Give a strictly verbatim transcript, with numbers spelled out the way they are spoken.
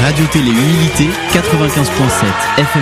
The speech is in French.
Radio Télé Humilité quatre-vingt-quinze point sept F M.